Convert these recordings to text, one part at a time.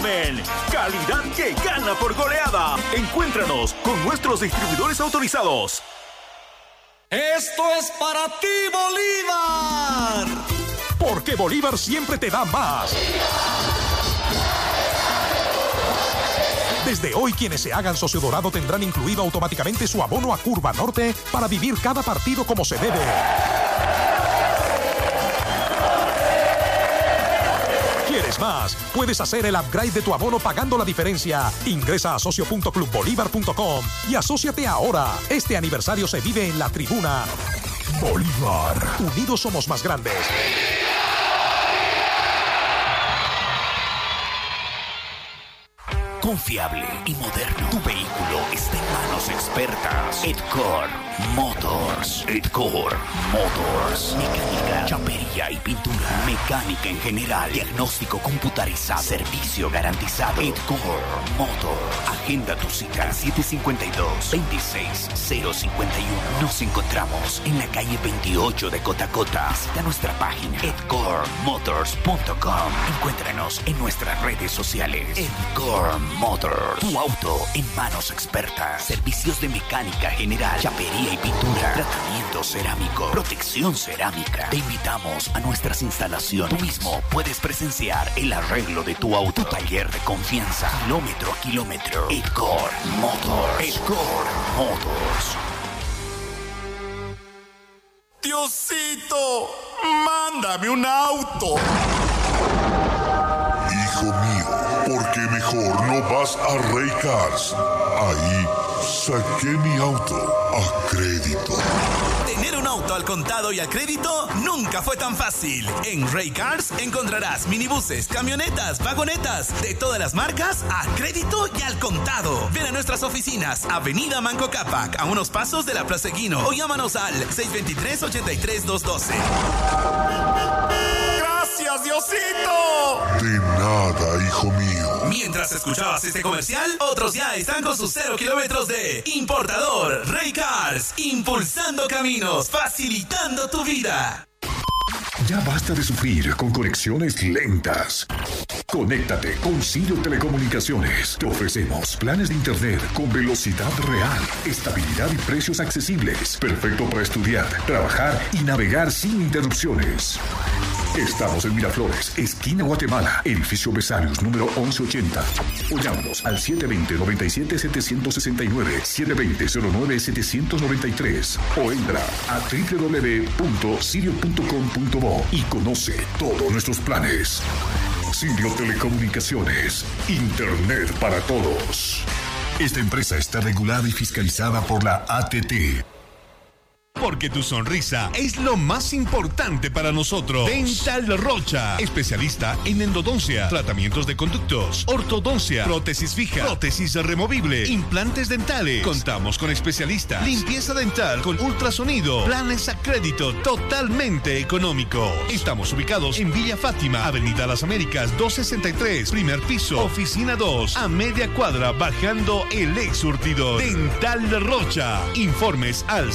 Carmen. Calidad que gana por goleada. Encuéntranos con nuestros distribuidores autorizados. Esto es para ti, Bolívar. Porque Bolívar siempre te da más. Desde hoy, quienes se hagan socio dorado tendrán incluido automáticamente su abono a Curva Norte para vivir cada partido como se debe. ¿Quieres más? Puedes hacer el upgrade de tu abono pagando la diferencia. Ingresa a socio.clubbolivar.com y asóciate ahora. Este aniversario se vive en la tribuna. Bolívar. Unidos somos más grandes. Confiable y moderno. Tu vehículo está en manos expertas. Edcore Motors. Edcore Motors. Mecánica, chapería y pintura. Mecánica en general. Diagnóstico computarizado. Servicio garantizado. Edcore Motors. Agenda tu cita. 752-26051. Nos encontramos en la calle 28 de Cotacota. Visita nuestra página edcoremotors.com. Encuéntranos en nuestras redes sociales. Edcore Motors. Tu auto en manos expertas. Servicios de mecánica general, chapería y pintura. Tratamiento cerámico. Protección cerámica. Te invitamos a nuestras instalaciones. Tú mismo puedes presenciar el arreglo de tu auto. Tu taller de confianza. Kilómetro a kilómetro. Edcore Motors. Edcore Motors. Diosito, mándame un auto. Hijo mío, ¿por qué mejor no vas a Rey Cars? Ahí saqué mi auto a crédito. Tener un auto al contado y al crédito nunca fue tan fácil. En Rey Cars encontrarás minibuses, camionetas, vagonetas de todas las marcas a crédito y al contado. Ven a nuestras oficinas, Avenida Manco Cápac, a unos pasos de la Plaza Eguino, o llámanos al 623-83212. ¡Gracias, Diosito! De nada, hijo mío. Mientras escuchabas este comercial, otros ya están con sus 0 kilómetros de importador. Rey Cars, impulsando caminos, facilitando tu vida. Ya basta de sufrir con conexiones lentas. Conéctate con Sirio Telecomunicaciones. Te ofrecemos planes de internet con velocidad real, estabilidad y precios accesibles. Perfecto para estudiar, trabajar y navegar sin interrupciones. Estamos en Miraflores, esquina Guatemala, edificio Besarios, número 1180. O llámanos al 720-97-769, 720-09-793. O entra a www.sirio.com.bo y conoce todos nuestros planes. Sirio Telecomunicaciones, Internet para todos. Esta empresa está regulada y fiscalizada por la ATT. Porque tu sonrisa es lo más importante para nosotros. Dental Rocha, especialista en endodoncia, tratamientos de conductos, ortodoncia, prótesis fija, prótesis removible, implantes dentales. Contamos con especialistas, limpieza dental con ultrasonido, planes a crédito totalmente económico. Estamos ubicados en Villa Fátima, Avenida Las Américas 263, primer piso, oficina 2, a media cuadra bajando el ex surtidor. Dental Rocha. Informes al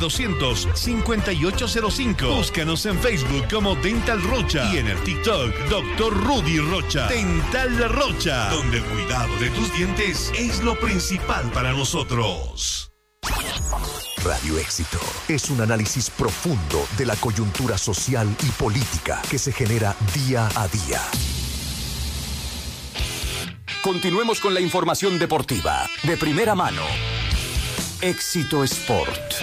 7200-5805. Búscanos en Facebook como Dental Rocha y en el TikTok Dr. Rudy Rocha. Dental Rocha, donde el cuidado de tus dientes es lo principal para nosotros. Radio Éxito es un análisis profundo de la coyuntura social y política que se genera día a día. Continuemos con la información deportiva de primera mano. Éxito Sport.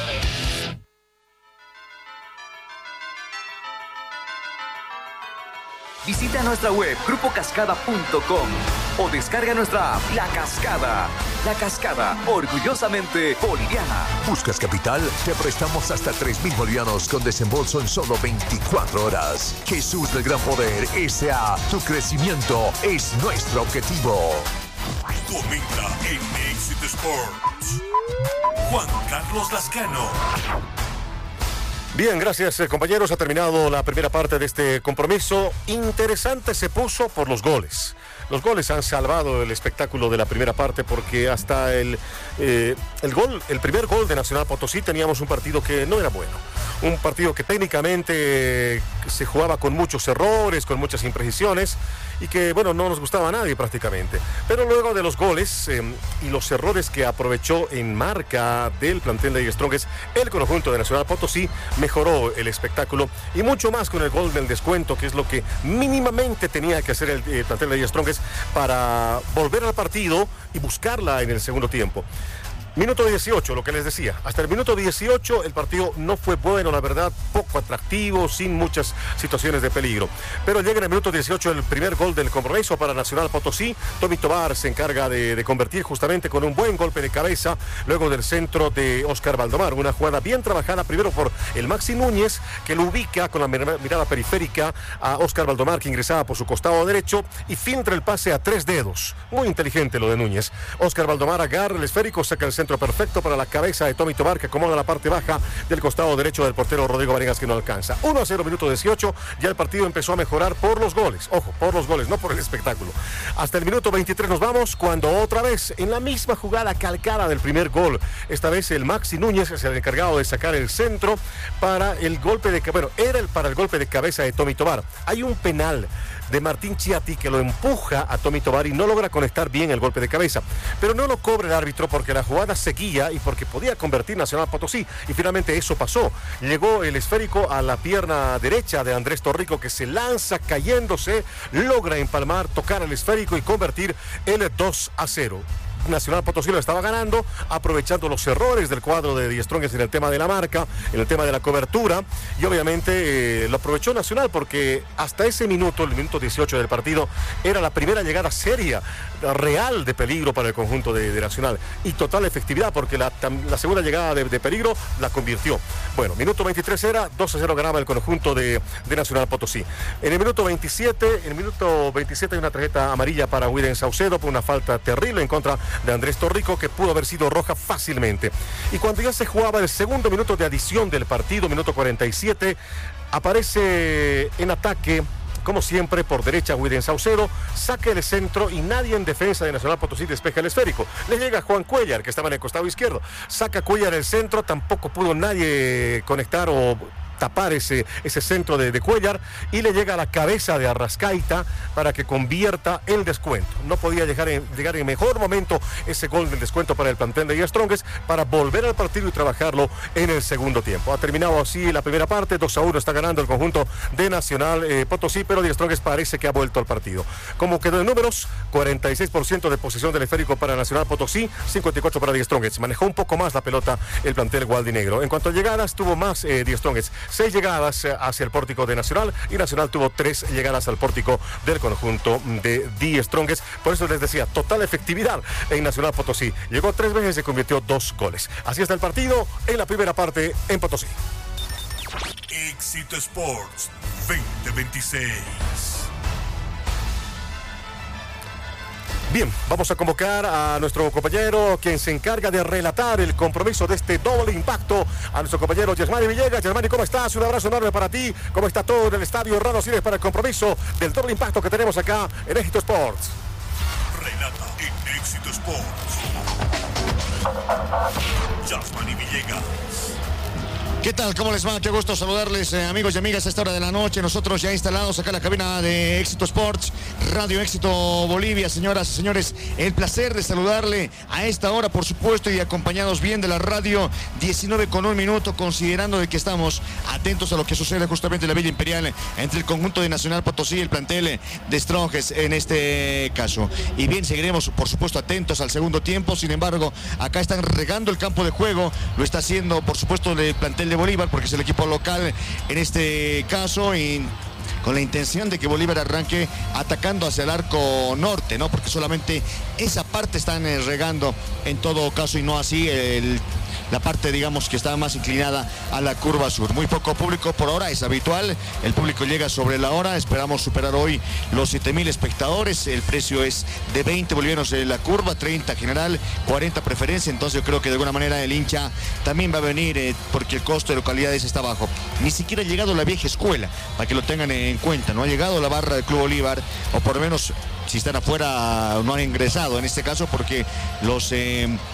Visita nuestra web grupocascada.com o descarga nuestra app La Cascada. La Cascada, orgullosamente boliviana. ¿Buscas capital? Te prestamos hasta 3.000 bolivianos con desembolso en solo 24 horas. Jesús del Gran Poder S.A. Tu crecimiento es nuestro objetivo. Comenta en Éxito Sports. Juan Carlos Lascano. Bien, gracias compañeros. Ha terminado la primera parte de este compromiso. Interesante se puso por los goles. Los goles han salvado el espectáculo de la primera parte porque hasta el primer gol de Nacional Potosí teníamos un partido que no era bueno. Un partido que técnicamente se jugaba con muchos errores, con muchas imprecisiones y que, bueno, no nos gustaba a nadie prácticamente. Pero luego de los goles y los errores que aprovechó en marca del plantel de Die Strongest, el conjunto de Nacional Potosí mejoró el espectáculo y mucho más con el gol del descuento, que es lo que mínimamente tenía que hacer el plantel de Die Strongest para volver al partido y buscarla en el segundo tiempo. Minuto 18, lo que les decía. Hasta el minuto 18 el partido no fue bueno, la verdad, poco atractivo, sin muchas situaciones de peligro. Pero llega en el minuto 18 el primer gol del compromiso para Nacional Potosí. Tommy Tobar se encarga de convertir justamente con un buen golpe de cabeza, luego del centro de Oscar Valdomar. Una jugada bien trabajada, primero por el Maxi Núñez, que lo ubica con la mirada periférica a Oscar Valdomar, que ingresaba por su costado derecho y filtra el pase a 3 dedos. Muy inteligente lo de Núñez. Oscar Valdomar agarra el esférico, saca el centro perfecto para la cabeza de Tommy Tobar, que acomoda la parte baja del costado derecho del portero Rodrigo Vanegas, que no alcanza. 1-0, minuto 18, ya el partido empezó a mejorar por los goles. Ojo, por los goles, no por el espectáculo. Hasta el minuto 23 nos vamos, cuando otra vez, en la misma jugada calcada del primer gol, esta vez el Maxi Núñez es el encargado de sacar el centro para el golpe de... Bueno, era para el golpe de cabeza de Tommy Tobar. Hay un penal de Martín Chiatti que lo empuja a Tommy Tobar y no logra conectar bien el golpe de cabeza, pero no lo cobra el árbitro porque la jugada seguía y porque podía convertir Nacional Potosí, y finalmente eso pasó. Llegó el esférico a la pierna derecha de Andrés Torrico, que se lanza cayéndose, logra empalmar, tocar el esférico y convertir el 2-0. Nacional Potosí lo estaba ganando, aprovechando los errores del cuadro de Die Strongest en el tema de la marca, en el tema de la cobertura, y obviamente lo aprovechó Nacional porque hasta ese minuto, el minuto 18 del partido, era la primera llegada seria, real de peligro para el conjunto de Nacional, y total efectividad porque la segunda llegada de peligro la convirtió. Bueno, minuto 23 era, 2-0 ganaba el conjunto de Nacional Potosí. En el minuto 27 hay una tarjeta amarilla para William Saucedo por una falta terrible en contra de Andrés Torrico, que pudo haber sido roja fácilmente. Y cuando ya se jugaba el segundo minuto de adición del partido, minuto 47, aparece en ataque, como siempre, por derecha William Saucedo, saca el centro y nadie en defensa de Nacional Potosí despeja el esférico. Le llega Juan Cuellar, que estaba en el costado izquierdo. Saca Cuellar el centro, tampoco pudo nadie conectar o tapar ese centro de Cuellar, y le llega a la cabeza de Arrascaita para que convierta el descuento. No podía llegar en mejor momento ese gol del descuento para el plantel de Die Strongest para volver al partido y trabajarlo en el segundo tiempo. Ha terminado así la primera parte, 2-1 está ganando el conjunto de Nacional Potosí, pero Die Strongest parece que ha vuelto al partido. Como quedó en números, 46% de posesión del esférico para Nacional Potosí, 54% para Die Strongest. Manejó un poco más la pelota el plantel gualdinegro. En cuanto a llegadas, tuvo más Die Strongest. 6 llegadas hacia el pórtico de Nacional, y Nacional tuvo 3 llegadas al pórtico del conjunto de Die Strongest. Por eso les decía, total efectividad en Nacional Potosí. Llegó 3 veces y convirtió 2 goles. Así está el partido en la primera parte en Potosí. Éxito Sports 2026. Bien, vamos a convocar a nuestro compañero, quien se encarga de relatar el compromiso de este doble impacto, a nuestro compañero Yasmani Villegas. Yasmani, ¿cómo estás? Un abrazo enorme para ti. ¿Cómo está todo en el estadio Ramos Cines para el compromiso del doble impacto que tenemos acá en Éxito Sports? Relata en Éxito Sports Yasmani Villegas. ¿Qué tal? ¿Cómo les va? Qué gusto saludarles, amigos y amigas, a esta hora de la noche. Nosotros ya instalados acá en la cabina de Éxito Sports, Radio Éxito Bolivia. Señoras y señores, el placer de saludarle a esta hora, por supuesto, y acompañados bien de la radio, 19:01, considerando de que estamos atentos a lo que sucede justamente en la Villa Imperial entre el conjunto de Nacional Potosí y el plantel de Strongest en este caso. Y bien, seguiremos, por supuesto, atentos al segundo tiempo. Sin embargo, acá están regando el campo de juego. Lo está haciendo, por supuesto, el plantel de Bolívar, porque es el equipo local en este caso, y con la intención de que Bolívar arranque atacando hacia el arco norte, ¿no? Porque solamente esa parte están regando en todo caso, y no así la parte, digamos, que está más inclinada a la curva sur. Muy poco público por ahora, es habitual. El público llega sobre la hora. Esperamos superar hoy los 7,000 espectadores. El precio es de 20 bolivianos en la curva, 30 general, 40 preferencia. Entonces yo creo que de alguna manera el hincha también va a venir porque el costo de localidades está bajo. Ni siquiera ha llegado la vieja escuela, para que lo tengan en cuenta. No ha llegado la barra del Club Bolívar, o por lo menos si están afuera no han ingresado en este caso, porque los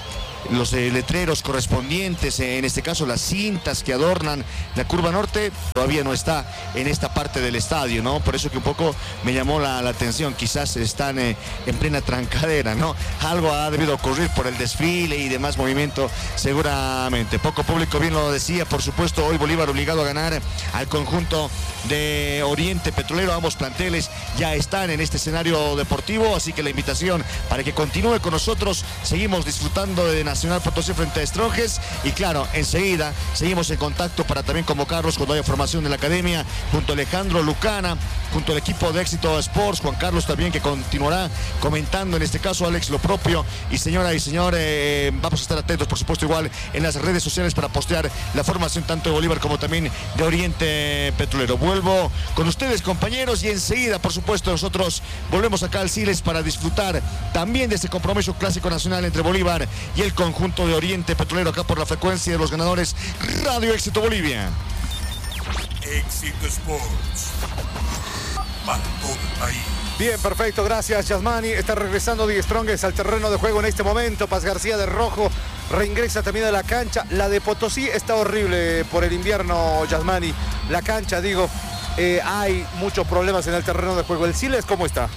los letreros correspondientes, en este caso las cintas que adornan la curva norte, todavía no está en esta parte del estadio, ¿no? Por eso que un poco me llamó la atención, quizás están en plena trancadera, ¿no? Algo ha debido ocurrir por el desfile y demás movimiento, seguramente. Poco público, bien lo decía, por supuesto, hoy Bolívar obligado a ganar al conjunto de Oriente Petrolero. Ambos planteles ya están en este escenario deportivo, así que la invitación para que continúe con nosotros. Seguimos disfrutando de Nacional Potosí frente a Strongest y claro, enseguida seguimos en contacto para también convocarlos cuando haya formación de la academia, junto a Alejandro Lucana, junto al equipo de Éxito Sports, Juan Carlos también, que continuará comentando, en este caso Alex lo propio. Y señora y señor, vamos a estar atentos, por supuesto, igual en las redes sociales para postear la formación tanto de Bolívar como también de Oriente Petrolero. Vuelvo con ustedes, compañeros, y enseguida, por supuesto, nosotros volvemos acá al Siles para disfrutar también de este compromiso clásico nacional entre Bolívar y el conjunto de Oriente Petrolero, acá por la frecuencia de los ganadores Radio Éxito Bolivia. Éxito Sports. Para todo el país. Bien, perfecto, gracias Yasmani. Está regresando Die Strongest al terreno de juego en este momento. Paz García de rojo reingresa también a la cancha. La de Potosí está horrible por el invierno, Yasmani. La cancha, digo, hay muchos problemas en el terreno de juego. ¿El Siles cómo está?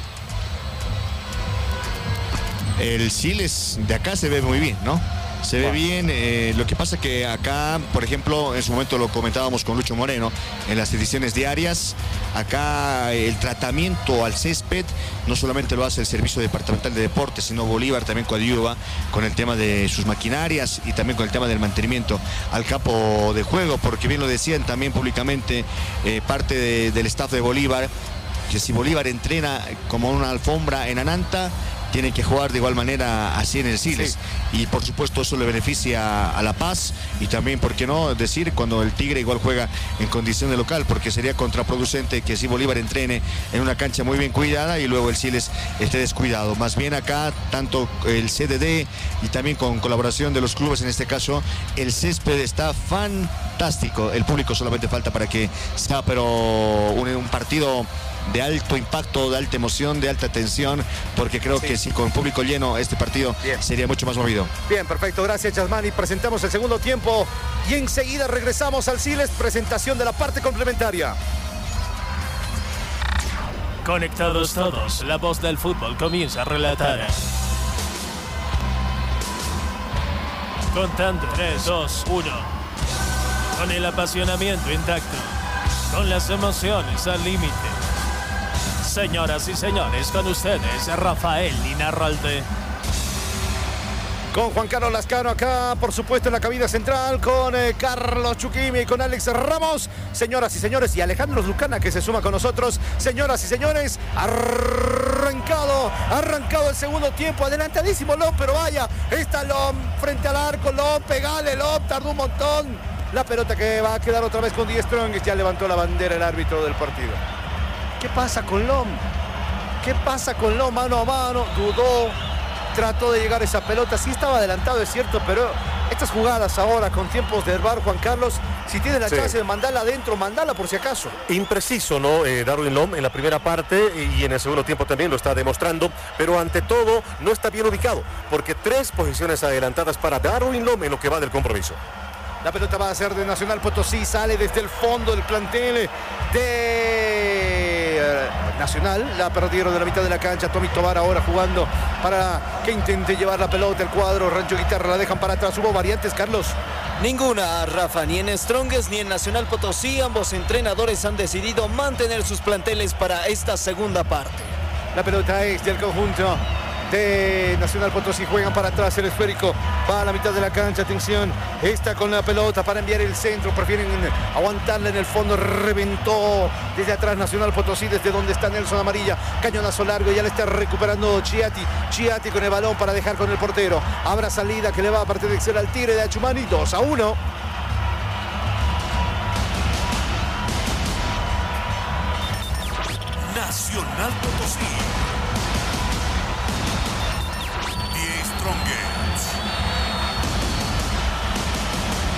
El Siles de acá se ve muy bien, ¿no? Se ve bien, lo que pasa que acá, por ejemplo, en su momento lo comentábamos con Lucho Moreno, en las ediciones diarias, acá el tratamiento al césped no solamente lo hace el Servicio Departamental de Deportes, sino Bolívar también coadyuva con el tema de sus maquinarias y también con el tema del mantenimiento al campo de juego, porque bien lo decían también públicamente parte del staff de Bolívar, que si Bolívar entrena como una alfombra en Ananta, tienen que jugar de igual manera así en el Siles. Sí. Y por supuesto eso le beneficia a La Paz y también, ¿por qué no decir, cuando el Tigre igual juega en condición de local? Porque sería contraproducente que si Bolívar entrene en una cancha muy bien cuidada y luego el Siles esté descuidado. Más bien acá, tanto el CDD y también con colaboración de los clubes, en este caso, el césped está fantástico. El público solamente falta para que sea, pero un partido de alto impacto, de alta emoción, de alta tensión, porque creo que si con público lleno este partido sería mucho más movido. Bien, perfecto, gracias Yasmani. Presentamos el segundo tiempo y enseguida regresamos al Siles, presentación de la parte complementaria. Conectados todos, la voz del fútbol comienza a relatar. Contando 3, 2, 1. Con el apasionamiento intacto, con las emociones al límite. Señoras y señores, con ustedes, Rafael Linarralde. Con Juan Carlos Lascano acá, por supuesto, en la cabina central, con Carlos Chuquimi y con Alex Ramos. Señoras y señores, y Alejandro Lucana, que se suma con nosotros. Señoras y señores, arrancado el segundo tiempo. Adelantadísimo Lom, pero vaya, está Lom frente al arco. Lom, pegale, Lom, tardó un montón. La pelota que va a quedar otra vez con Die Strongest. Ya levantó la bandera el árbitro del partido. ¿Qué pasa con Lom? ¿Qué pasa con Lom? Mano a mano, dudó, trató de llegar a esa pelota. Sí estaba adelantado, es cierto, pero estas jugadas ahora con tiempos del VAR, Juan Carlos, si tiene la chance de mandarla adentro, mandala por si acaso. Impreciso, ¿no? Darwin Lom en la primera parte y en el segundo tiempo también lo está demostrando, pero ante todo no está bien ubicado, porque 3 posiciones adelantadas para Darwin Lom en lo que va del compromiso. La pelota va a ser de Nacional Potosí, sale desde el fondo del plantel de Nacional. La perdieron de la mitad de la cancha. Tommy Tobar ahora jugando para que intente llevar la pelota. El cuadro Rancho Guitarra la dejan para atrás. ¿Hubo variantes, Carlos? Ninguna, Rafa, ni en Strongest ni en Nacional Potosí. Ambos entrenadores han decidido mantener sus planteles para esta segunda parte. La pelota es del conjunto de Nacional Potosí, juegan para atrás, el esférico va a la mitad de la cancha, atención, está con la pelota para enviar el centro, prefieren aguantarla en el fondo, reventó desde atrás Nacional Potosí, desde donde está Nelson Amarilla, cañonazo largo, ya le está recuperando Chiati con el balón para dejar con el portero, habrá salida que le va a partir de Excel al Tigre de Achumani, 2-1. Nacional Potosí. Strongest.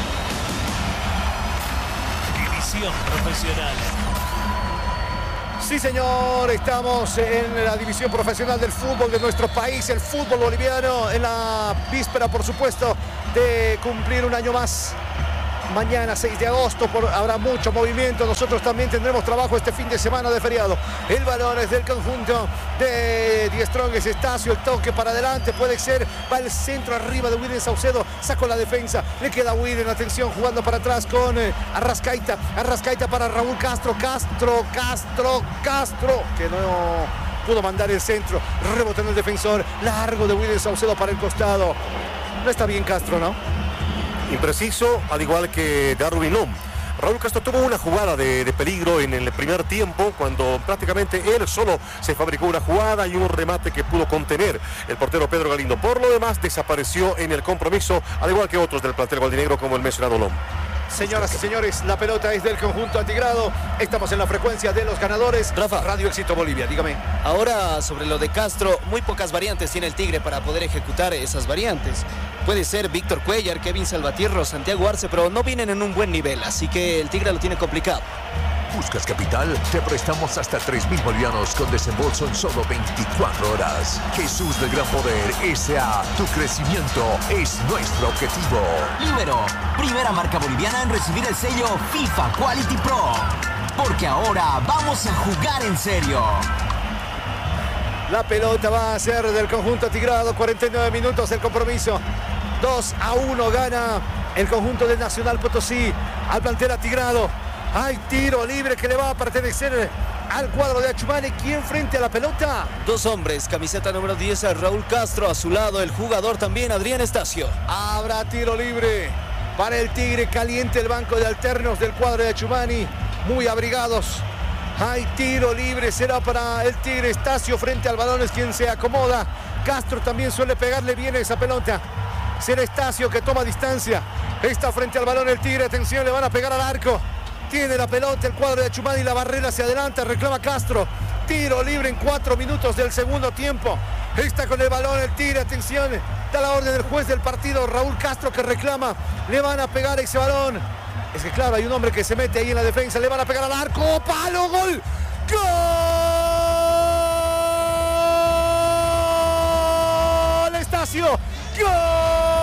División profesional. Sí, señor, estamos en la división profesional del fútbol de nuestro país, el fútbol boliviano, en la víspera, por supuesto, de cumplir un año más. Mañana, 6 de agosto, habrá mucho movimiento. Nosotros también tendremos trabajo este fin de semana de feriado. El balón es del conjunto de Die Strongest. Estacio, el toque para adelante, puede ser, va el centro arriba de William Saucedo, sacó la defensa, le queda William, atención, jugando para atrás con Arrascaita. Arrascaita para Raúl Castro, Castro, que no pudo mandar el centro, rebotando el defensor, largo de William Saucedo para el costado. No está bien Castro, ¿no? Impreciso, al igual que Darwin Om. Raúl Castro tuvo una jugada de peligro en el primer tiempo, cuando prácticamente él solo se fabricó una jugada y un remate que pudo contener el portero Pedro Galindo. Por lo demás, desapareció en el compromiso, al igual que otros del plantel gualdinegro, como el mencionado Lom. Señoras y señores, la pelota es del conjunto atigrado. Estamos en la frecuencia de los ganadores. Rafa, Radio Éxito Bolivia, dígame. Ahora, sobre lo de Castro, muy pocas variantes tiene el Tigre para poder ejecutar esas variantes. Puede ser Víctor Cuellar, Kevin Salvatierro, Santiago Arce, pero no vienen en un buen nivel, así que el Tigre lo tiene complicado. ¿Buscas capital? Te prestamos hasta 3.000 bolivianos con desembolso en solo 24 horas. Jesús del Gran Poder S.A. Tu crecimiento es nuestro objetivo. Libero, primera marca boliviana en recibir el sello FIFA Quality Pro. Porque ahora vamos a jugar en serio. La pelota va a ser del conjunto atigrado. 49 minutos el compromiso. 2-1 gana el conjunto del Nacional Potosí al plantel atigrado. Hay tiro libre que le va a pertenecer al cuadro de Achumani. ¿Quién frente a la pelota? Dos hombres, camiseta número 10 Raúl Castro, a su lado el jugador también Adrián Estacio. Habrá tiro libre para el Tigre. Caliente el banco de alternos del cuadro de Achumani, muy abrigados. Hay tiro libre, será para el Tigre. Estacio frente al balón es quien se acomoda. Castro también suele pegarle bien esa pelota. Será Estacio que toma distancia. Está frente al balón el Tigre, atención, le van a pegar al arco. Tiene la pelota el cuadro de Achumani, la barrera hacia adelante, reclama Castro. Tiro libre en 4 minutos del segundo tiempo. Está con el balón el Tigre, atención. Da la orden del juez del partido, Raúl Castro, que reclama. Le van a pegar ese balón. Es que claro, hay un hombre que se mete ahí en la defensa. Le van a pegar al arco. ¡Palo! ¡Gol! ¡Gol! ¡Estacio! ¡Gol!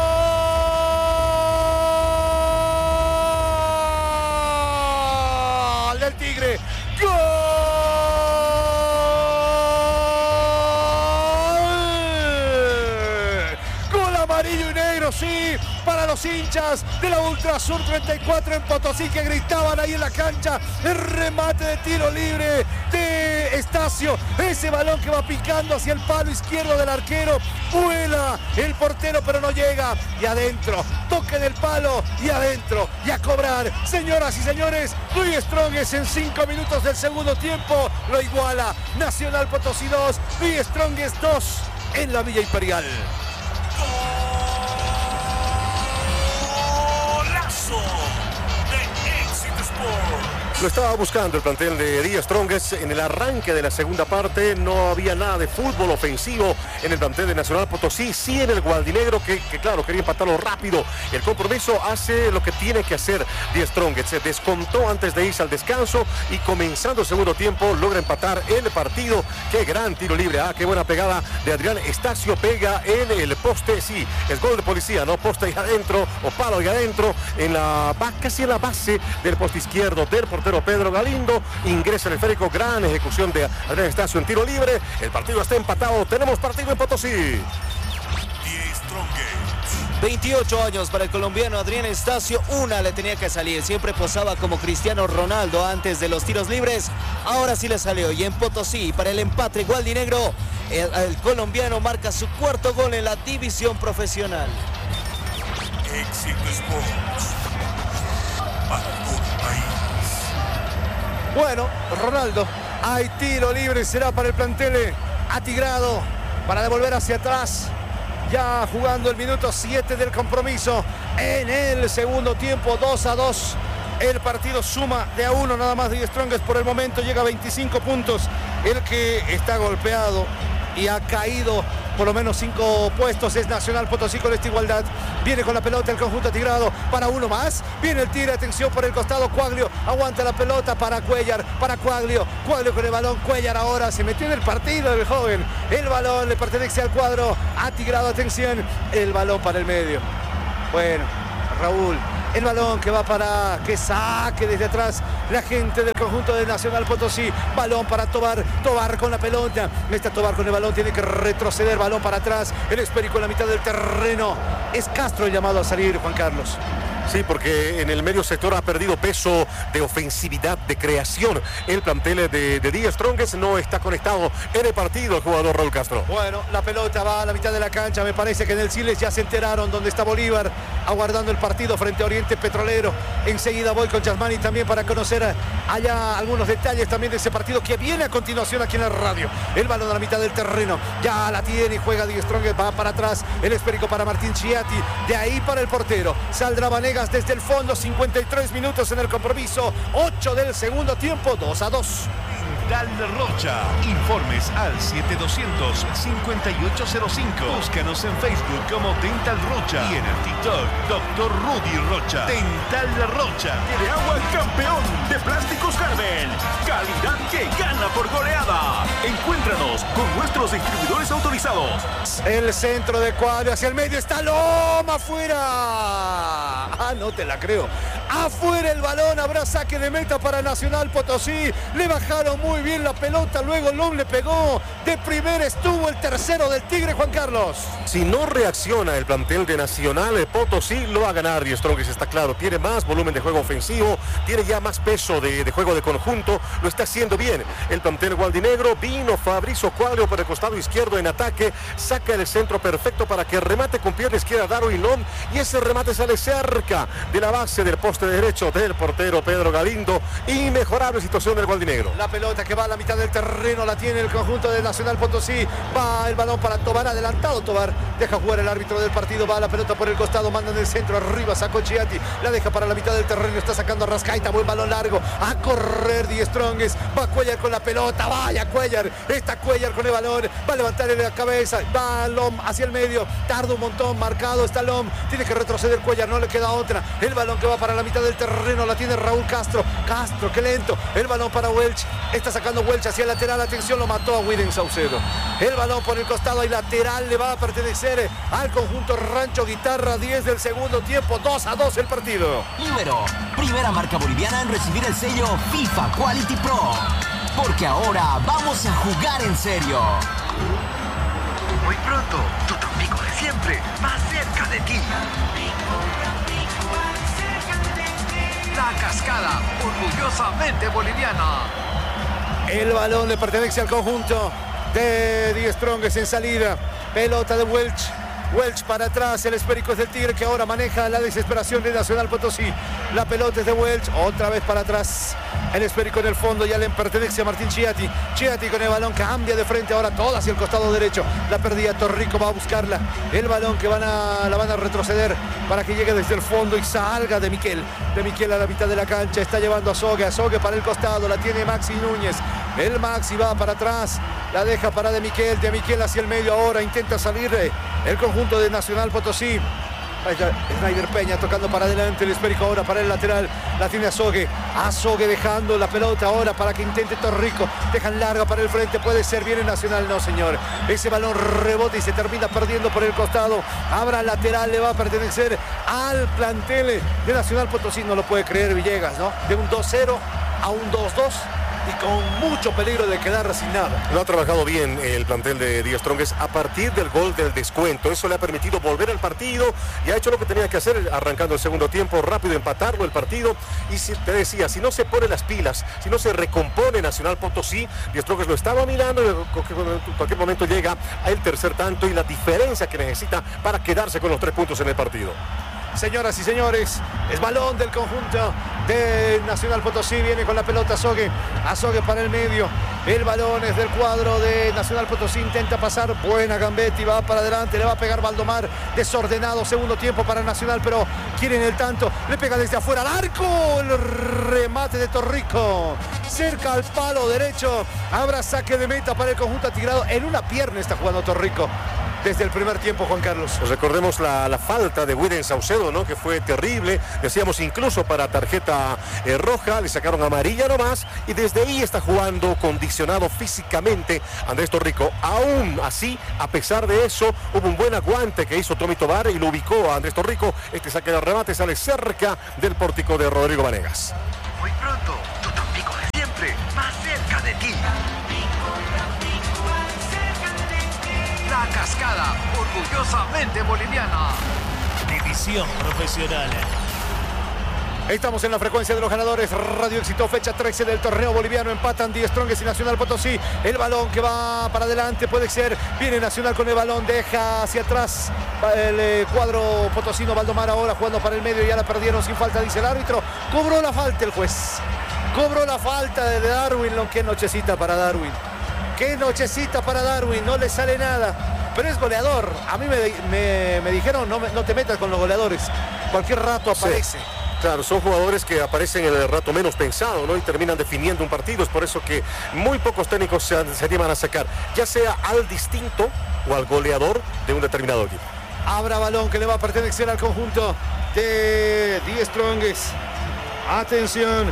Del Tigre. ¡Gol! Gol amarillo y negro, sí, para los hinchas de la Ultra Sur 34 en Potosí, que gritaban ahí en la cancha. El remate de tiro libre de Estacio. Ese balón que va picando hacia el palo izquierdo del arquero. Vuela el portero, pero no llega. Y adentro, toque del palo y adentro. Y a cobrar. Señoras y señores, Luis Strongest en 5 minutos del segundo tiempo lo iguala. Nacional Potosí 2, Luis Strongest 2 en la Villa Imperial. Lo estaba buscando el plantel de Die Strongest en el arranque de la segunda parte. No había nada de fútbol ofensivo en el plantel de Nacional Potosí. Sí en el gualdinegro, que claro, quería empatarlo rápido. El compromiso hace lo que tiene que hacer Die Strongest. Se descontó antes de irse al descanso y comenzando el segundo tiempo logra empatar el partido. Qué gran tiro libre, qué buena pegada de Adrián Estacio. Pega en el poste, sí, es gol de Policía, ¿no? Poste ahí adentro, o palo ahí adentro, casi en la base del poste izquierdo del portero Pedro Galindo. Ingresa el esférico, gran ejecución de Adrián Estacio en tiro libre. El partido está empatado, tenemos partido en Potosí. 28 años para el colombiano Adrián Estacio. Una le tenía que salir, siempre posaba como Cristiano Ronaldo antes de los tiros libres. Ahora sí le salió, y en Potosí para el empate gualdinegro, el colombiano marca su cuarto gol en la división profesional. Éxito Sports para todo el país. Bueno, Ronaldo, hay tiro libre, será para el plantel atigrado para devolver hacia atrás. Ya jugando el minuto 7 del compromiso en el segundo tiempo, 2-2. El partido suma de a 1 nada más de Strongest por el momento, llega a 25 puntos. El que está golpeado y ha caído por lo menos 5 puestos es Nacional Potosí con esta igualdad. Viene con la pelota el conjunto atigrado para uno más. Viene el tiro, atención por el costado. Cuaglio aguanta la pelota para Cuellar, para Cuaglio. Cuaglio con el balón. Cuellar ahora se metió en el partido el joven. El balón le pertenece al cuadro atigrado. Atención, el balón para el medio. Bueno, Raúl. El balón que va para que saque desde atrás la gente del conjunto de Nacional Potosí. Balón para Tobar. Tobar con la pelota. Está Tobar con el balón. Tiene que retroceder. Balón para atrás. El esférico en la mitad del terreno. Es Castro el llamado a salir, Juan Carlos. Sí, porque en el medio sector ha perdido peso de ofensividad, de creación. El plantel de The Strongest no está conectado en el partido el jugador Raúl Castro. Bueno, la pelota va a la mitad de la cancha. Me parece que en el Siles ya se enteraron dónde está Bolívar, aguardando el partido frente a Oriente Petrolero. Enseguida voy con Yasmani también para conocer allá algunos detalles también de ese partido que viene a continuación aquí en la radio. El balón a la mitad del terreno. Ya la tiene y juega The Strongest. Va para atrás. El esférico para Martín Chiatti. De ahí para el portero. Saldrá Vanegas desde el fondo. 53 minutos en el compromiso. 8 del segundo tiempo. 2-2. Dental Rocha. Informes al 7200-5805. Búscanos en Facebook como Dental Rocha y en el TikTok Dr. Rudy Rocha. Dental Rocha. De agua campeón de Plásticos Carmen. Calidad que gana por goleada. Encuéntranos con nuestros distribuidores autorizados. El centro de Cuadro hacia el medio. Está Loma afuera. Ah, no te la creo. Afuera el balón. Habrá saque de meta para Nacional Potosí. Le bajaron muy bien la pelota. Luego Lom le pegó. De primera estuvo el tercero del Tigre, Juan Carlos. Si no reacciona el plantel de Nacional Potosí, lo va a ganar The Strongest, está claro. Tiene más volumen de juego ofensivo. Tiene ya más peso de juego de conjunto. Lo está haciendo bien. El plantel gualdinegro. Vino Fabrizio Cuadro por el costado izquierdo en ataque. Saca el centro perfecto para que remate con pierna izquierda Darwin Lom. Y ese remate sale cerca de la base del poste derecho del portero Pedro Galindo. Inmejorable situación del gualdinegro. La pelota que va a la mitad del terreno la tiene el conjunto de Nacional Potosí. Va el balón para Tobar, adelantado Tobar. Deja jugar el árbitro del partido. Va la pelota por el costado, manda en el centro, arriba sacó Chiatti. La deja para la mitad del terreno, está sacando a Rascaita. Buen balón largo, a correr The Strongest. Va Cuellar con la pelota, vaya Cuellar. Está Cuellar con el balón, va a levantar en la cabeza. Va Lom hacia el medio, tarda un montón, marcado está Lom. Tiene que retroceder Cuellar, no le queda otra. El balón que va para la mitad del terreno la tiene Raúl Castro. Castro, qué lento. El balón para Welch. Está sacando Welch hacia el lateral. Atención, lo mató a William Saucedo. El balón por el costado y lateral le va a pertenecer al conjunto Rancho Guitarra. 10 del segundo tiempo. 2-2 el partido. Libero, primera marca boliviana en recibir el sello FIFA Quality Pro. Porque ahora vamos a jugar en serio. Muy pronto, tu Tampico de siempre, más cerca de ti. La Cascada, orgullosamente boliviana. El balón le pertenece al conjunto de The Strongest en salida. Pelota de Welch. Welch para atrás, el esférico es del Tigre que ahora maneja la desesperación de Nacional Potosí. La pelota es de Welch, otra vez para atrás. El esférico en el fondo ya le pertenece a Martín Chiatti. Chiatti con el balón cambia de frente ahora todo hacia el costado derecho. La perdía Torrico, va a buscarla. El balón que la van a retroceder para que llegue desde el fondo y salga de Miquel. De Miquel a la mitad de la cancha, está llevando a Sogue para el costado, la tiene Maxi Núñez. El Maxi va para atrás, la deja para de Miquel hacia el medio ahora, intenta salir el conjunto de Nacional Potosí. Snyder Peña tocando para adelante, el esférico ahora para el lateral, la tiene a Sogue dejando la pelota ahora para que intente Torrico, dejan larga para el frente, puede ser, viene Nacional, no señor, ese balón rebota y se termina perdiendo por el costado. Habrá lateral, le va a pertenecer al plantel de Nacional Potosí, no lo puede creer Villegas, ¿no? De un 2-0 a un 2-2 y con mucho peligro de quedar sin nada. Lo ha trabajado bien el plantel de The Strongest a partir del gol del descuento. Eso le ha permitido volver al partido y ha hecho lo que tenía que hacer arrancando el segundo tiempo, rápido empatarlo el partido. Y si te decía, si no se pone las pilas, si no se recompone Nacional Potosí, The Strongest lo estaba mirando y en cualquier momento llega el tercer tanto y la diferencia que necesita para quedarse con los 3 puntos en el partido. Señoras y señores, es balón del conjunto de Nacional Potosí, viene con la pelota a Sogue para el medio, el balón es del cuadro de Nacional Potosí, intenta pasar, buena Gambetti, va para adelante, le va a pegar Valdomar, desordenado, segundo tiempo para Nacional, pero quieren el tanto, le pega desde afuera al arco, el remate de Torrico, cerca al palo derecho, habrá saque de meta para el conjunto atigrado, en una pierna está jugando Torrico. desde el primer tiempo, Juan Carlos. Pues recordemos la falta de William Saucedo, ¿no? Que fue terrible. Decíamos incluso para tarjeta roja, le sacaron amarilla nomás y desde ahí está jugando condicionado físicamente Andrés Torrico. Aún así, a pesar de eso, hubo un buen aguante que hizo Tommy Tobar y lo ubicó a Andrés Torrico. Este saque de remate sale cerca del pórtico de Rodrigo Vanegas. Muy pronto, tu Tampico de siempre, más cerca de ti. La Cascada, orgullosamente boliviana. División profesional. Estamos en la frecuencia de los ganadores. Radio Éxito, fecha 13 del torneo boliviano. Empatan Die Strongest y Nacional Potosí. El balón que va para adelante puede ser. Viene Nacional con el balón. Deja hacia atrás el cuadro potosino. Valdomar ahora jugando para el medio. Ya la perdieron sin falta, dice el árbitro. Cobró la falta el juez. Cobró la falta de Darwin. Qué nochecita para Darwin. Qué nochecita para Darwin. No le sale nada. Pero es goleador. A mí me dijeron no te metas con los goleadores. Cualquier rato aparece. Sí. Claro, son jugadores que aparecen en el rato menos pensado, ¿no? Y terminan definiendo un partido. Es por eso que muy pocos técnicos se animan a sacar, ya sea al distinto o al goleador de un determinado equipo. Habrá balón que le va a pertenecer al conjunto de Die Strongest. Atención.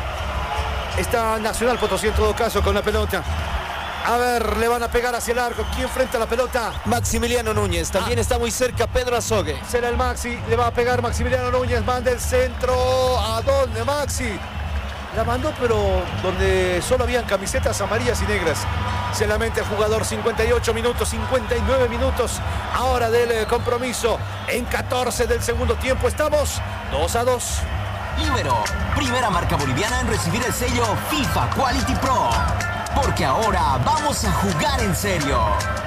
Está Nacional Potosí en todo caso con la pelota. A ver, le van a pegar hacia el arco. ¿Quién frente a la pelota? Maximiliano Núñez. También está muy cerca Pedro Azogue. Será el Maxi. Le va a pegar Maximiliano Núñez. Manda el centro. ¿A dónde, Maxi? La mandó, pero donde solo habían camisetas amarillas y negras. Se lamenta el jugador. 58 minutos, 59 minutos. Ahora del compromiso. En 14 del segundo tiempo. Estamos 2-2. Ibero, primera marca boliviana en recibir el sello FIFA Quality Pro. Porque ahora vamos a jugar en serio.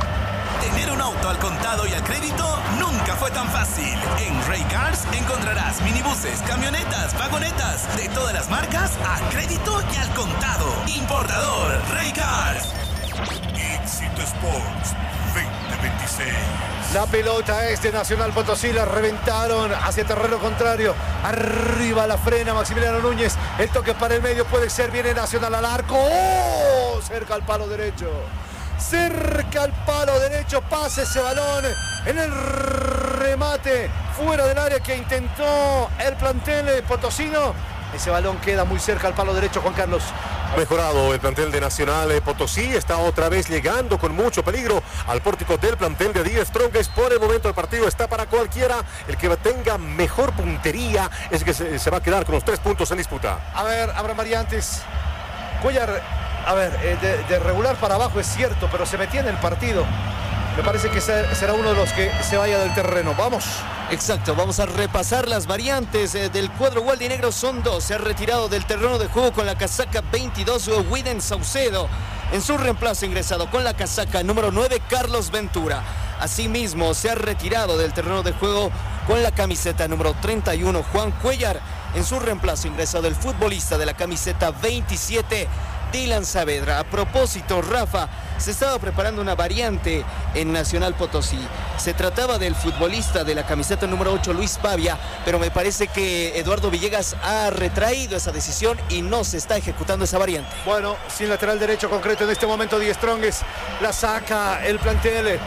Tener un auto al contado y al crédito nunca fue tan fácil. En Ray Cars encontrarás minibuses, camionetas, vagonetas de todas las marcas a crédito y al contado. Importador Ray Cars. Éxito Sports 2026. La pelota es de Nacional Potosí, la reventaron hacia terreno contrario. Arriba la frena Maximiliano Núñez. El toque para el medio puede ser, viene Nacional al arco. ¡Oh! Cerca al palo derecho. Cerca al palo derecho, pasa ese balón en el remate fuera del área que intentó el plantel potosino. Ese balón queda muy cerca al palo derecho, Juan Carlos. Ha mejorado el plantel de Nacional Potosí, está otra vez llegando con mucho peligro al pórtico del plantel de Die Strongest. Por el momento el partido está para cualquiera. El que tenga mejor puntería es el que se va a quedar con los 3 puntos en disputa. A ver, habrá variantes. Cuellar, a ver, de regular para abajo es cierto, pero se metía en el partido. Me parece que será uno de los que se vaya del terreno. Vamos. Exacto, vamos a repasar las variantes del cuadro gualdinegro. Son 2. Se ha retirado del terreno de juego con la casaca 22 William Saucedo. En su reemplazo ingresado con la casaca número 9 Carlos Ventura. Asimismo se ha retirado del terreno de juego con la camiseta número 31 Juan Cuellar. En su reemplazo ingresado el futbolista de la camiseta 27 Dylan Saavedra. A propósito, Rafa, se estaba preparando una variante en Nacional Potosí. Se trataba del futbolista de la camiseta número 8, Luis Pavia, pero me parece que Eduardo Villegas ha retraído esa decisión y no se está ejecutando esa variante. Bueno, sin lateral derecho concreto en este momento, Die Strongest la saca el plantel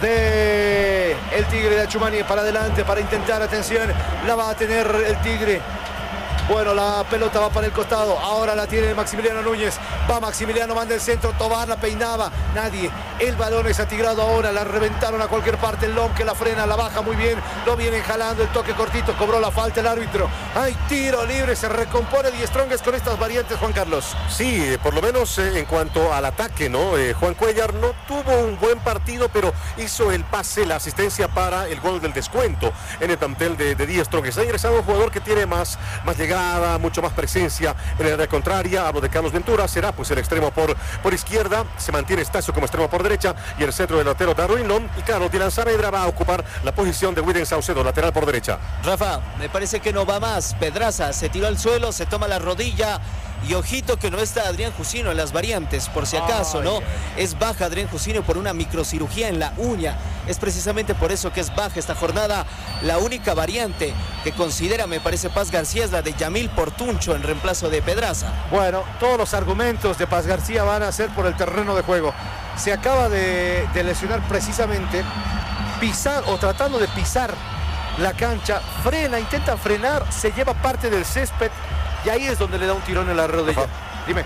de el Tigre de Achumani para adelante para intentar, atención, la va a tener el Tigre. Bueno, la pelota va para el costado. Ahora la tiene Maximiliano Núñez. Va Maximiliano, manda el centro. Tobar la peinaba. Nadie. El balón es atigrado ahora. La reventaron a cualquier parte. El Lom que la frena, la baja muy bien. Lo vienen jalando. El toque cortito. Cobró la falta el árbitro. Hay tiro libre. Se recompone Die Strongest con estas variantes, Juan Carlos. Sí, por lo menos en cuanto al ataque, ¿no? Juan Cuellar no tuvo un buen partido, pero hizo el pase, la asistencia para el gol del descuento en el plantel de Die Strongest. Ha ingresado un jugador que tiene más llegada, mucho más presencia en el área contraria. Hablo de Carlos Ventura, será pues el extremo por izquierda, se mantiene Estacio como extremo por derecha y el centro delantero Darwin Lom, y claro, Dylan Saavedra va a ocupar la posición de William Saucedo, lateral por derecha. Rafa, me parece que no va más. Pedraza se tiró al suelo, se toma la rodilla. Y ojito que no está Adrián Jusino en las variantes, por si acaso, ¿no? Es baja Adrián Jusino por una microcirugía en la uña. Es precisamente por eso que es baja esta jornada. La única variante que considera, me parece, Paz García es la de Yamil Portuncho en reemplazo de Pedraza. Bueno, todos los argumentos de Paz García van a ser por el terreno de juego. Se acaba de lesionar precisamente pisar o tratando de pisar la cancha, frena, intenta frenar, se lleva parte del césped y ahí es donde le da un tirón en la rodilla. Dime.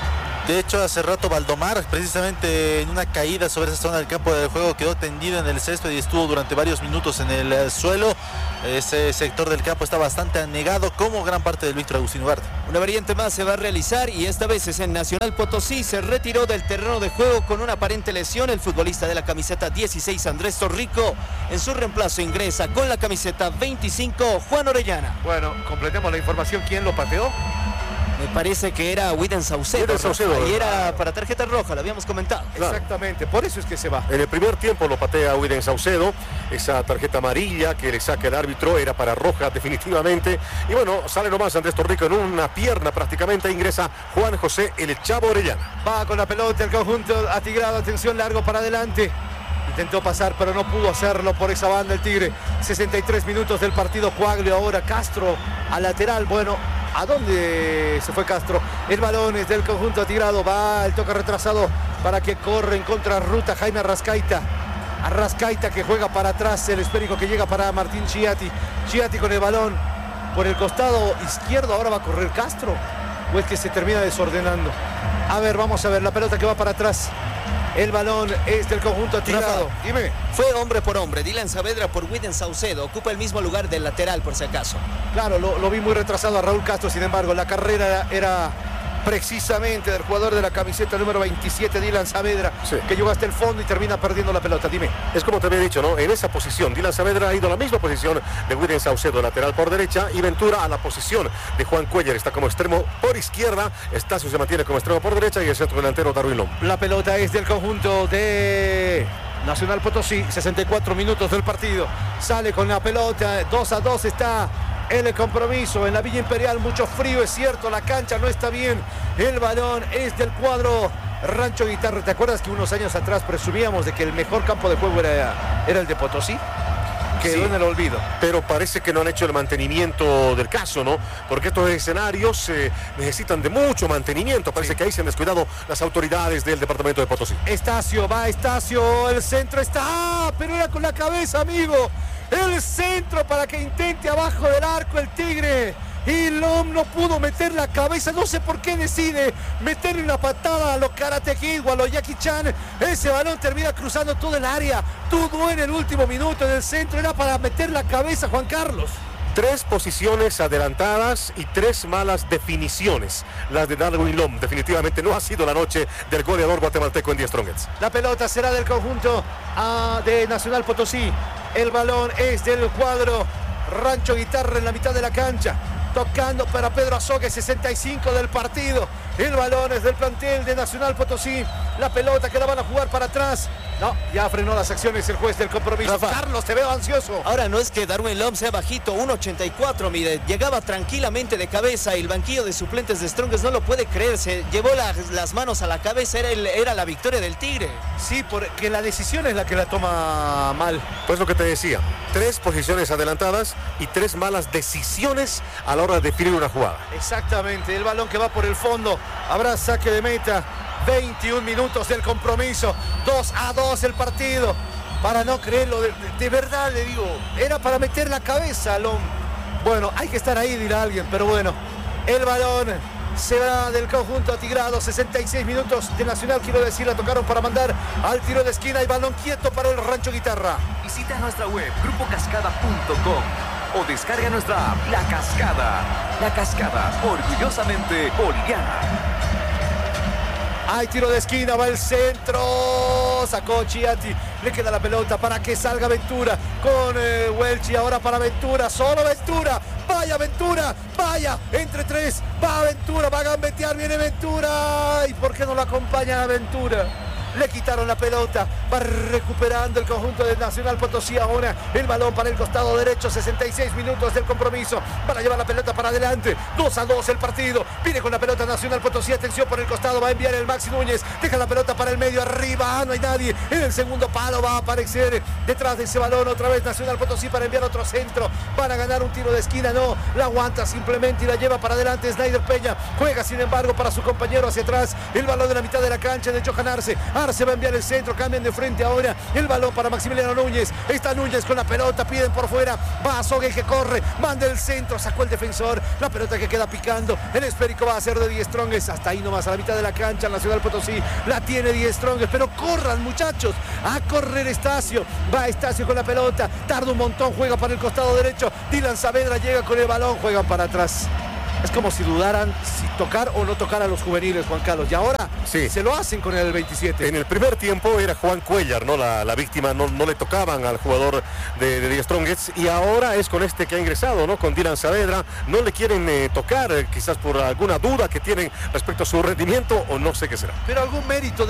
De hecho, hace rato Valdomar, precisamente en una caída sobre esa zona del campo de juego, quedó tendido en el césped y estuvo durante varios minutos en el suelo. Ese sector del campo está bastante anegado, como gran parte del Víctor Agustín Ugarte. Una variante más se va a realizar y esta vez es en Nacional Potosí. Se retiró del terreno de juego con una aparente lesión el futbolista de la camiseta 16, Andrés Torrico. En su reemplazo ingresa con la camiseta 25, Juan Orellana. Bueno, completemos la información. ¿Quién lo pateó? Me parece que era Widen Saucedo. Y era para tarjeta roja, lo habíamos comentado. Claro. Exactamente, por eso es que se va. En el primer tiempo lo patea Widen Saucedo. Esa tarjeta amarilla que le saca el árbitro era para roja definitivamente. Y bueno, sale nomás Andrés Torrico en una pierna prácticamente. Ingresa Juan José el Chavo Orellana. Va con la pelota el conjunto atigrado. Atención, largo para adelante. Intentó pasar, pero no pudo hacerlo por esa banda el Tigre. 63 minutos del partido. Coaglio ahora, Castro a lateral. Bueno, ¿a dónde se fue Castro? El balón es del conjunto atigrado. Va el toque retrasado para que corre en contrarruta Jaime Arrascaita. Arrascaita que juega para atrás. El esférico que llega para Martín Chiatti. Chiatti con el balón por el costado izquierdo. Ahora va a correr Castro. ¿O es que se termina desordenando? A ver, vamos a ver. La pelota que va para atrás. El balón es del conjunto atigrado. Dime. Fue hombre por hombre. Dylan Saavedra por Widen Saucedo. Ocupa el mismo lugar del lateral, por si acaso. Claro, lo vi muy retrasado a Raúl Castro. Sin embargo, la carrera era precisamente del jugador de la camiseta número 27, Dylan Saavedra, que llegó hasta el fondo y termina perdiendo la pelota. Dime. Es como te había dicho, ¿no? En esa posición, Dylan Saavedra ha ido a la misma posición de Widen Saucedo, lateral por derecha, y Ventura a la posición de Juan Cuellar. Está como extremo por izquierda. Estacio se mantiene como extremo por derecha y el centro delantero Darwin Lom. La pelota es del conjunto de Nacional Potosí. 64 minutos del partido. Sale con la pelota. 2-2 está el compromiso en la Villa Imperial. Mucho frío, es cierto, la cancha no está bien. El balón es del cuadro Rancho Guitarra. ¿Te acuerdas que unos años atrás presumíamos de que el mejor campo de juego era el de Potosí? Quedó en el olvido. Pero parece que no han hecho el mantenimiento del caso, ¿no? Porque estos escenarios necesitan de mucho mantenimiento. Parece que ahí se han descuidado las autoridades del departamento de Potosí. Estacio, va Estacio, el centro está... ¡Ah! Pero era con la cabeza, amigo. El centro para que intente abajo del arco el Tigre. Y Lom no pudo meter la cabeza. No sé por qué decide meterle una patada a los Karate Kid o a los Jackie Chan. Ese balón termina cruzando todo el área. Dudó en el último minuto en el centro. Era para meter la cabeza, Juan Carlos. 3 posiciones adelantadas y 3 malas definiciones. Las de Darwin Lom. Definitivamente no ha sido la noche del goleador guatemalteco en The Strongest. La pelota será del conjunto de Nacional Potosí. El balón es del cuadro Rancho Guitarra en la mitad de la cancha. Tocando para Pedro Azogue, 65 del partido. El balón es del plantel de Nacional Potosí. La pelota que la van a jugar para atrás. No, ya frenó las acciones el juez del compromiso. Rafa, Carlos, te veo ansioso. Ahora no es que Darwin Lom sea bajito, 1.84 mide. Llegaba tranquilamente de cabeza y el banquillo de suplentes de Strongest no lo puede creer. Se llevó las manos a la cabeza, era la victoria del Tigre. Sí, porque la decisión es la que la toma mal. Pues lo que te decía, 3 posiciones adelantadas y 3 malas decisiones a la hora de definir una jugada. Exactamente, el balón que va por el fondo. Habrá saque de meta. 21 minutos del compromiso. 2-2 el partido. Para no creerlo, de verdad le digo, era para meter la cabeza, Lom. Bueno, hay que estar ahí, dirá alguien, pero bueno. El balón se va del conjunto atigrado. 66 minutos de Nacional, quiero decir, la tocaron para mandar al tiro de esquina y balón quieto para el Rancho Guitarra. Visita nuestra web, grupocascada.com, o descarga nuestra app, La Cascada. La Cascada, orgullosamente boliviana. Hay tiro de esquina, va el centro, sacó Chiatti, le queda la pelota para que salga Ventura con Welch y ahora para Ventura, solo Ventura, vaya Ventura, vaya, entre 3, va Ventura, va a gambetear, viene Ventura, ¿y por qué no lo acompaña a Ventura? Le quitaron la pelota, va recuperando el conjunto de Nacional Potosí ahora, el balón para el costado derecho, 66 minutos del compromiso, para llevar la pelota para adelante, 2-2 el partido, viene con la pelota Nacional Potosí, atención por el costado, va a enviar el Maxi Núñez, deja la pelota para el medio, arriba, no hay nadie, en el segundo palo va a aparecer detrás de ese balón otra vez Nacional Potosí para enviar otro centro, para ganar un tiro de esquina, no, la aguanta simplemente y la lleva para adelante Snyder Peña, juega sin embargo para su compañero hacia atrás, el balón de la mitad de la cancha de Johan Arce, Valdomar se va a enviar el centro, cambian de frente ahora. El balón para Maximiliano Núñez. Está Núñez con la pelota, piden por fuera. Va a Sogue que corre, manda el centro, sacó el defensor. La pelota que queda picando. El esférico va a ser de Die Strongest. Hasta ahí nomás, a la mitad de la cancha, Nacional Potosí. La tiene Die Strongest, pero corran, muchachos. A correr Estacio. Va Estacio con la pelota. Tarda un montón, juega para el costado derecho. Dylan Saavedra llega con el balón, juegan para atrás. Es como si dudaran si tocar o no tocar a los juveniles, Juan Carlos. Y ahora se lo hacen con el 27. En el primer tiempo era Juan Cuellar, ¿no? La víctima, no le tocaban al jugador de Die Strongest. Y ahora es con este que ha ingresado, ¿no? Con Dylan Saavedra. No le quieren tocar, quizás por alguna duda que tienen respecto a su rendimiento o no sé qué será. Pero algún mérito